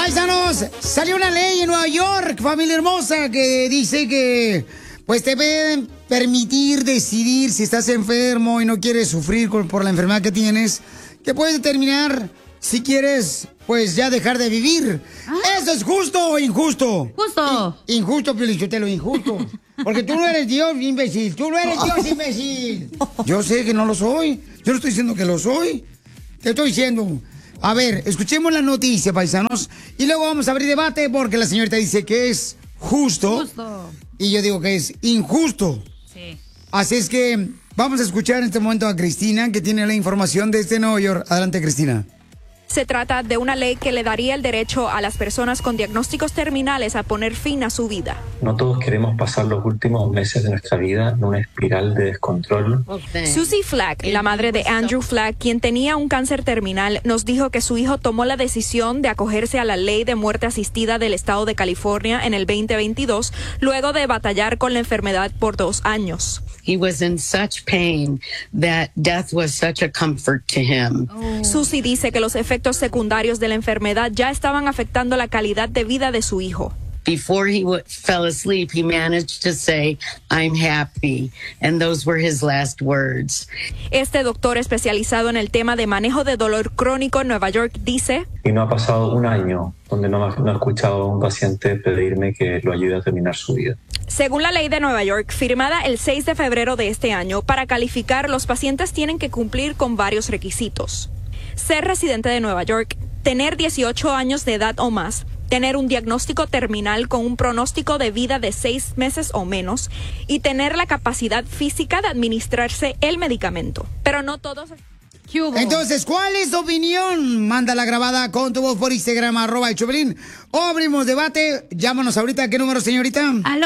Paisanos, salió una ley en Nueva York, familia hermosa, que dice que pues te pueden permitir decidir si estás enfermo y no quieres sufrir por la enfermedad que tienes, que puedes determinar si quieres pues ya dejar de vivir. ¿Eso es justo o injusto? Justo. Injusto, Piolichotelo, injusto. Porque tú no eres Dios, imbécil. Tú no eres Dios, imbécil. Yo sé que no lo soy. Yo no estoy diciendo que lo soy. Te estoy diciendo. A ver, escuchemos la noticia, paisanos. Y luego vamos a abrir debate porque la señorita dice que es justo. Y yo digo que es injusto. Sí. Así es que vamos a escuchar en este momento a Cristina, que tiene la información desde Nueva York. Adelante, Cristina. Se trata de una ley que le daría el derecho a las personas con diagnósticos terminales a poner fin a su vida. No todos queremos pasar los últimos meses de nuestra vida en una espiral de descontrol. Susie Flack, la madre de Andrew Flack, quien tenía un cáncer terminal, nos dijo que su hijo tomó la decisión de acogerse a la ley de muerte asistida del estado de California en el 2022, luego de batallar con la enfermedad por 2 años. He was in such pain that death was such a comfort to him. Susie dice que los efectos secundarios de la enfermedad ya estaban afectando la calidad de vida de su hijo. Before he fell asleep, he managed to say, "I'm happy," and those were his last words. Este doctor especializado en el tema de manejo de dolor crónico en Nueva York dice: Y no ha pasado un año donde no he escuchado a un paciente pedirme que lo ayude a terminar su vida. Según la ley de Nueva York, firmada el 6 de febrero de este año, para calificar, los pacientes tienen que cumplir con varios requisitos. Ser residente de Nueva York, tener 18 años de edad o más, tener un diagnóstico terminal con un pronóstico de vida de 6 meses o menos y tener la capacidad física de administrarse el medicamento. Pero no todos... Entonces, ¿cuál es tu opinión? Mándala grabada con tu voz por Instagram, @elchoplin. O abrimos debate. Llámanos ahorita. ¿A qué número, señorita? Al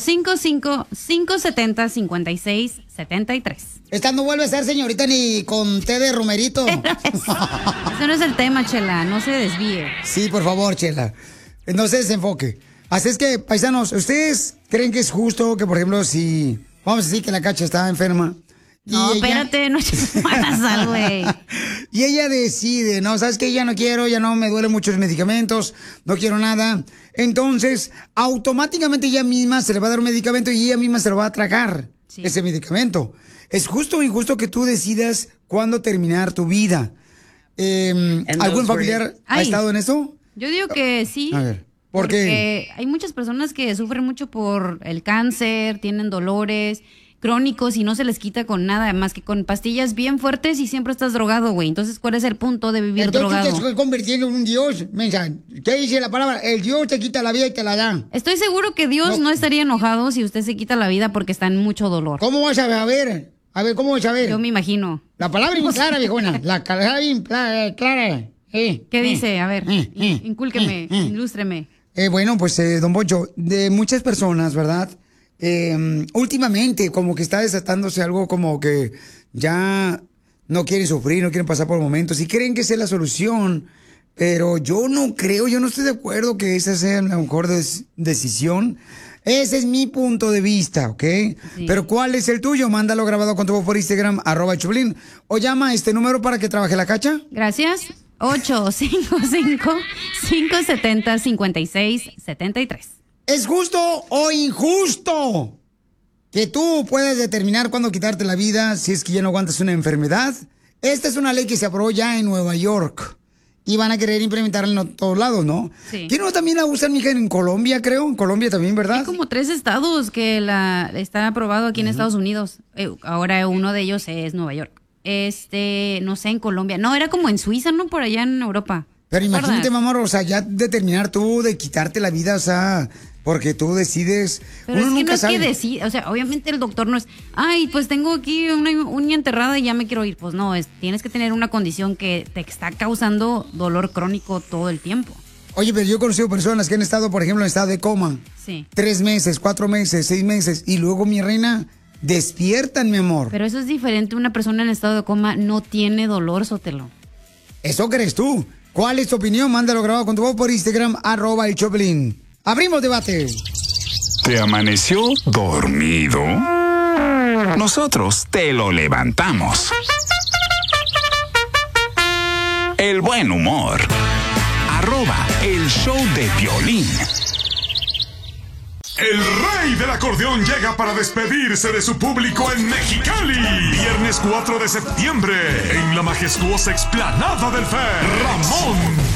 855-570-5673. Esta no vuelve a ser, señorita, ni con té de romerito. Ese no es el tema, Chela. No se desvíe. Sí, por favor, Chela. No se desenfoque. Así es que, paisanos, ¿ustedes creen que es justo que, por ejemplo, si vamos a decir que la Cacha está enferma? No, espérate, no eches mala sal, güey. Y ella decide, ¿no? ¿Sabes qué? Ya no quiero, ya no me duelen muchos medicamentos, no quiero nada. Entonces, automáticamente ella misma se le va a dar un medicamento y ella misma se lo va a tragar, ese medicamento. ¿Es justo o injusto que tú decidas cuándo terminar tu vida? ¿Algún familiar ha estado en eso? Yo digo que sí. A ver, ¿por qué? Porque hay muchas personas que sufren mucho por el cáncer, tienen dolores crónicos y no se les quita con nada más que con pastillas bien fuertes y siempre estás drogado, güey. Entonces, ¿cuál es el punto de vivir drogado? Entonces, te estás convirtiendo en un dios, mensa. ¿Qué dice la palabra? El Dios te quita la vida y te la da. Estoy seguro que Dios no estaría enojado si usted se quita la vida porque está en mucho dolor. ¿Cómo vas a ver? A ver, ¿cómo vas a ver? Yo me imagino. La palabra bien clara, viejona. La palabra bien clara. ¿Qué dice? A ver, incúlqueme, ilústreme. Bueno, pues, don Poncho, de muchas personas, ¿verdad? Últimamente como que está desatándose algo como que ya no quieren sufrir, no quieren pasar por momentos y creen que esa es la solución, pero yo no creo, yo no estoy de acuerdo que esa sea la mejor decisión. Ese es mi punto de vista, ¿ok? Sí. Pero ¿cuál es el tuyo? Mándalo grabado con tu voz por Instagram, @Choplin, o llama a este número para que trabaje la Cacha. Gracias. 855-570-5673. ¿Es justo o injusto que tú puedes determinar cuándo quitarte la vida si es que ya no aguantas una enfermedad? Esta es una ley que se aprobó ya en Nueva York y van a querer implementarla en todos lados, ¿no? Sí. ¿Quién no también la usan, mija, en Colombia, creo? En Colombia también, ¿verdad? Hay como 3 estados que está aprobado aquí en Estados Unidos. Ahora uno de ellos es Nueva York. No sé, en Colombia. No, era como en Suiza, ¿no? Por allá en Europa. Pero imagínate, mamá, o sea, ya determinar tú de quitarte la vida, o sea, porque tú decides. Pero uno es que nunca no es sabe. que decide, o sea, obviamente el doctor no es, ay, pues tengo aquí una uña enterrada y ya me quiero ir. Pues no, tienes que tener una condición que te está causando dolor crónico todo el tiempo. Oye, pero yo he conocido personas que han estado, por ejemplo, en estado de coma. Sí. 3 meses, 4 meses, 6 meses, y luego, mi reina, despiertan, mi amor. Pero eso es diferente, una persona en estado de coma no tiene dolor, Sotelo. ¿Eso crees tú? ¿Cuál es tu opinión? Mándalo grabado con tu voz por Instagram, @elchoplin. ¡Abrimos debate! ¿Te amaneció dormido? Nosotros te lo levantamos. El buen humor. @El Show de Piolín. El rey del acordeón llega para despedirse de su público en Mexicali. Viernes 4 de septiembre, en la majestuosa explanada del FER, Ramón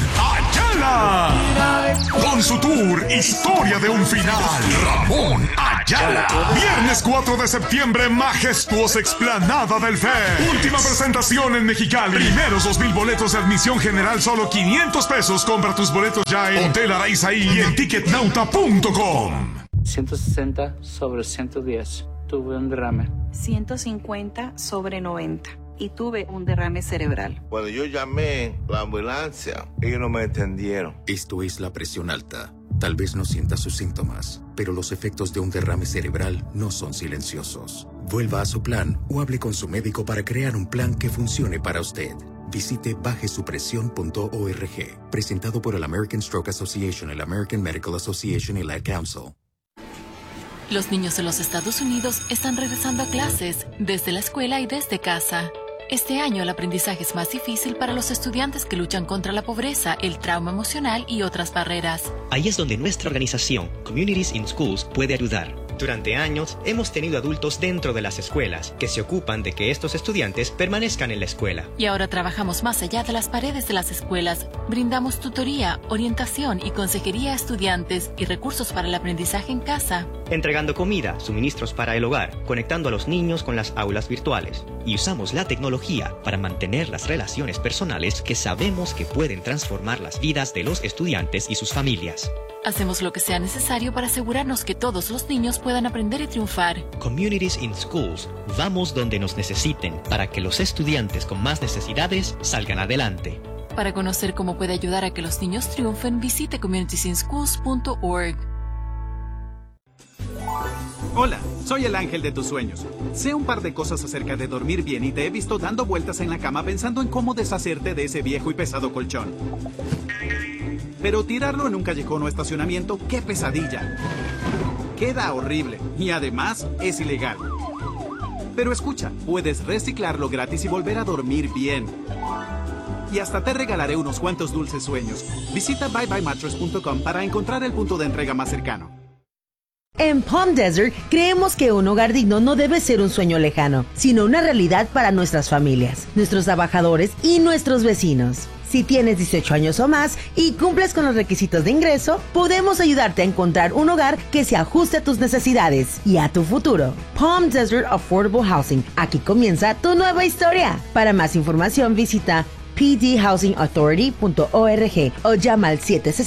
Ayala. Con su tour Historia de un Final, Ramón Ayala. Viernes 4 de septiembre, majestuosa explanada del FER. Última presentación en Mexicali. Primeros 2,000 boletos de admisión general, solo 500 pesos. Compra tus boletos ya en Hotel Araizaí y en Ticketnauta.com. 160 sobre 110. Tuve un derrame. 150 sobre 90. Y tuve un derrame cerebral. Cuando yo llamé la ambulancia, ellos no me entendieron. Esto es la presión alta. Tal vez no sienta sus síntomas, pero los efectos de un derrame cerebral no son silenciosos. Vuelva a su plan o hable con su médico para crear un plan que funcione para usted. Visite bajesupresión.org. Presentado por el American Stroke Association, el American Medical Association y la Ad Council. Los niños en los Estados Unidos están regresando a clases, desde la escuela y desde casa. Este año el aprendizaje es más difícil para los estudiantes que luchan contra la pobreza, el trauma emocional y otras barreras. Ahí es donde nuestra organización, Communities in Schools, puede ayudar. Durante años hemos tenido adultos dentro de las escuelas que se ocupan de que estos estudiantes permanezcan en la escuela. Y ahora trabajamos más allá de las paredes de las escuelas. Brindamos tutoría, orientación y consejería a estudiantes y recursos para el aprendizaje en casa. Entregando comida, suministros para el hogar, conectando a los niños con las aulas virtuales. Y usamos la tecnología para mantener las relaciones personales que sabemos que pueden transformar las vidas de los estudiantes y sus familias. Hacemos lo que sea necesario para asegurarnos que todos los niños puedan aprender y triunfar. Communities in Schools. Vamos donde nos necesiten para que los estudiantes con más necesidades salgan adelante. Para conocer cómo puede ayudar a que los niños triunfen, visite communitiesinschools.org. Hola, soy el ángel de tus sueños. Sé un par de cosas acerca de dormir bien y te he visto dando vueltas en la cama pensando en cómo deshacerte de ese viejo y pesado colchón. Pero tirarlo en un callejón o estacionamiento, ¡qué pesadilla! Queda horrible y además es ilegal. Pero escucha, puedes reciclarlo gratis y volver a dormir bien. Y hasta te regalaré unos cuantos dulces sueños. Visita buybymattress.com para encontrar el punto de entrega más cercano. En Palm Desert creemos que un hogar digno no debe ser un sueño lejano, sino una realidad para nuestras familias, nuestros trabajadores y nuestros vecinos. Si tienes 18 años o más y cumples con los requisitos de ingreso, podemos ayudarte a encontrar un hogar que se ajuste a tus necesidades y a tu futuro. Palm Desert Affordable Housing. Aquí comienza tu nueva historia. Para más información visita pdhousingauthority.org o llama al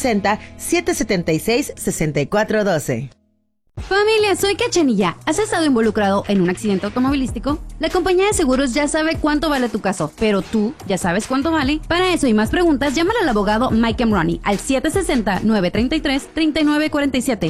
760-776-6412. Familia, soy Cachanilla. ¿Has estado involucrado en un accidente automovilístico? La compañía de seguros ya sabe cuánto vale tu caso, pero tú ya sabes cuánto vale. Para eso y más preguntas, llámale al abogado Mike Emroni al 760-933-3947.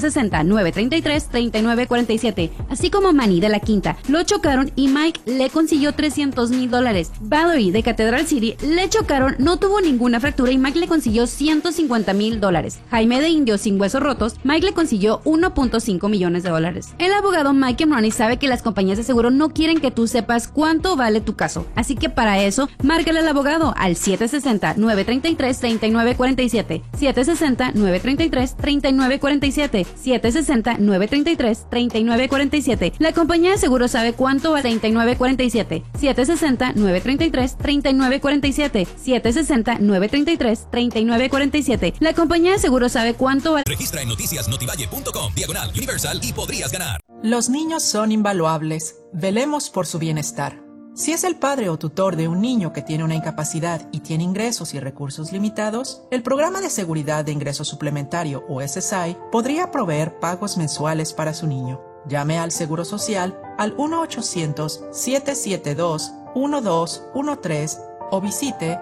760-933-3947. Así como Manny de La Quinta. Lo chocaron y Mike le consiguió $300,000. Valerie de Cathedral City le chocaron, no tuvo ninguna fractura y Mike le consiguió $150,000. Jaime de Indio sin huesos rotos, Mike le consiguió $1.5 millones. El abogado Mike Emroni sabe que las compañías de seguro no quieren que tú sepas cuánto vale tu caso. Así que para eso, márcale al abogado al 760-933-3947. 760-933-3947. 760-933-3947. La compañía de seguro sabe cuánto vale 3947. 760-933-3947. 760-933-3947. La compañía de seguro sabe cuánto vale. Registra en noticiasnotivalle.com/Universal y podrías ganar. Los niños son invaluables. Velemos por su bienestar. Si es el padre o tutor de un niño que tiene una incapacidad y tiene ingresos y recursos limitados, el Programa de Seguridad de Ingreso Suplementario o SSI podría proveer pagos mensuales para su niño. Llame al Seguro Social al 1-800-772-1213 o visite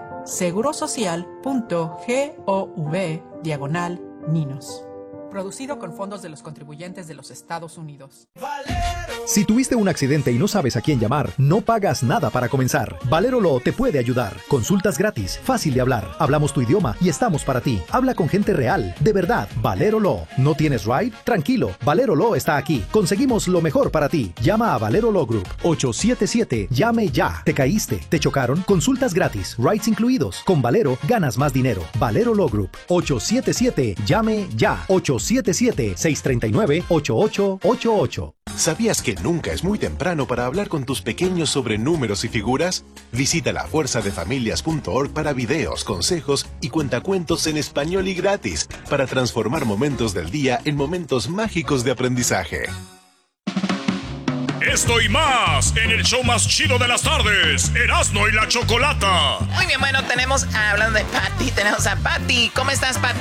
segurosocial.gov/ninos. Producido con fondos de los contribuyentes de los Estados Unidos. Valero Si tuviste un accidente y no sabes a quién llamar, no pagas nada para comenzar. Valero Law te puede ayudar. Consultas gratis, fácil de hablar. Hablamos tu idioma y estamos para ti. Habla con gente real, de verdad. Valero Law. ¿No tienes ride? Tranquilo, Valero Law está aquí. Conseguimos lo mejor para ti. Llama a Valero Law Group. 877, llame ya. ¿Te caíste? ¿Te chocaron? Consultas gratis, rides incluidos. Con Valero ganas más dinero. Valero Law Group. 877, llame ya. 877-639-8888. ¿Sabías que nunca es muy temprano para hablar con tus pequeños sobre números y figuras? Visita lafuerzadefamilias.org para videos, consejos y cuentacuentos en español y gratis para transformar momentos del día en momentos mágicos de aprendizaje. Esto y más en el show más chido de las tardes, Erasmo y la Chocolata. Muy bien, bueno, hablando de Patty, tenemos a Patty. ¿Cómo estás, Patty?